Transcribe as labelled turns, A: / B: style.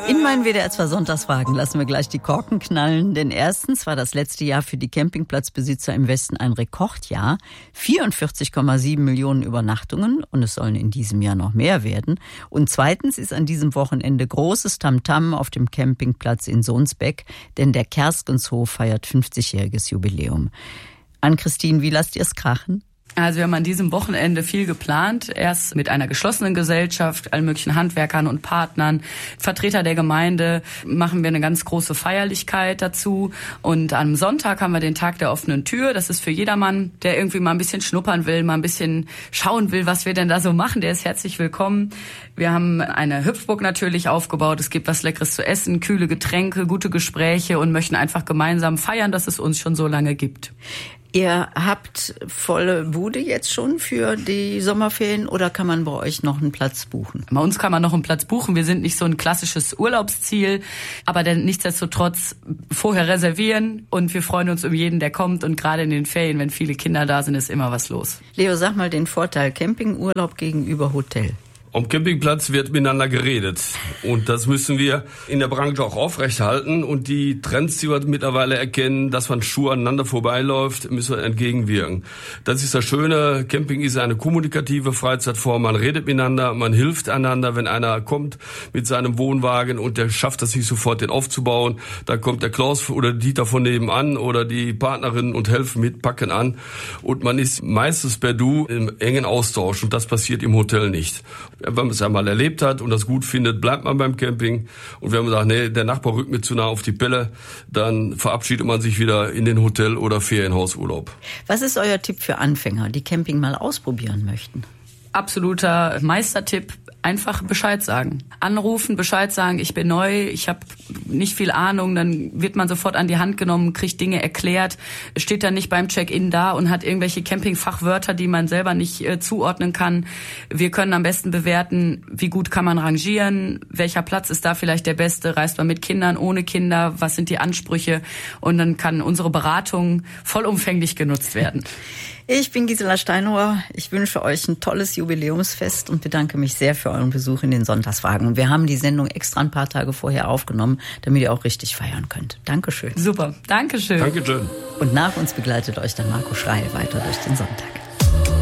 A: In meinen WDR 2 Sonntagsfragen lassen wir gleich die Korken knallen, denn erstens war das letzte Jahr für die Campingplatzbesitzer im Westen ein Rekordjahr. 44,7 Millionen Übernachtungen und es sollen in diesem Jahr noch mehr werden. Und zweitens ist an diesem Wochenende großes Tamtam auf dem Campingplatz in Sohnsbeck, denn der Kerskenshof feiert 50-jähriges Jubiläum. Ann-Christine, wie lasst ihr es krachen?
B: Also wir haben an diesem Wochenende viel geplant. Erst mit einer geschlossenen Gesellschaft, allen möglichen Handwerkern und Partnern, Vertreter der Gemeinde, machen wir eine ganz große Feierlichkeit dazu. Und am Sonntag haben wir den Tag der offenen Tür. Das ist für jedermann, der irgendwie mal ein bisschen schnuppern will, mal ein bisschen schauen will, was wir denn da so machen. Der ist herzlich willkommen. Wir haben eine Hüpfburg natürlich aufgebaut. Es gibt was Leckeres zu essen, kühle Getränke, gute Gespräche und möchten einfach gemeinsam feiern, dass es uns schon so lange gibt.
A: Ihr habt volle Bude jetzt schon für die Sommerferien oder kann man bei euch noch einen Platz buchen?
B: Bei uns kann man noch einen Platz buchen. Wir sind nicht so ein klassisches Urlaubsziel, aber dann nichtsdestotrotz vorher reservieren und wir freuen uns um jeden, der kommt und gerade in den Ferien, wenn viele Kinder da sind, ist immer was los.
A: Leo, sag mal den Vorteil Campingurlaub gegenüber Hotel.
C: Am Campingplatz wird miteinander geredet und das müssen wir in der Branche auch aufrechthalten und die Trends, die wir mittlerweile erkennen, dass man Schuhe aneinander vorbeiläuft, müssen wir entgegenwirken. Das ist das Schöne, Camping ist eine kommunikative Freizeitform, man redet miteinander, man hilft einander, wenn einer kommt mit seinem Wohnwagen und der schafft es nicht sofort, den aufzubauen, dann kommt der Klaus oder Dieter von nebenan oder die Partnerin und helfen mit, packen an und man ist meistens per Du im engen Austausch und das passiert im Hotel nicht. Wenn man es einmal erlebt hat und das gut findet, bleibt man beim Camping. Und wenn man sagt, nee, der Nachbar rückt mir zu nah auf die Pelle, dann verabschiedet man sich wieder in den Hotel- oder Ferienhausurlaub.
A: Was ist euer Tipp für Anfänger, die Camping mal ausprobieren möchten?
B: Absoluter Meistertipp, einfach Bescheid sagen. Anrufen, Bescheid sagen, ich bin neu, ich habe nicht viel Ahnung, dann wird man sofort an die Hand genommen, kriegt Dinge erklärt, steht dann nicht beim Check-in da und hat irgendwelche Campingfachwörter, die man selber nicht zuordnen kann. Wir können am besten bewerten, wie gut kann man rangieren, welcher Platz ist da vielleicht der beste, reist man mit Kindern, ohne Kinder, was sind die Ansprüche und dann kann unsere Beratung vollumfänglich genutzt werden.
A: Ich bin Gisela Steinauer. Ich wünsche euch ein tolles Jubiläumsfest und bedanke mich sehr für euren Besuch in den Sonntagsfragen. Und wir haben die Sendung extra ein paar Tage vorher aufgenommen, damit ihr auch richtig feiern könnt. Dankeschön.
B: Super, Dankeschön.
C: Dankeschön.
A: Und nach uns begleitet euch dann Marco Schrey weiter durch den Sonntag.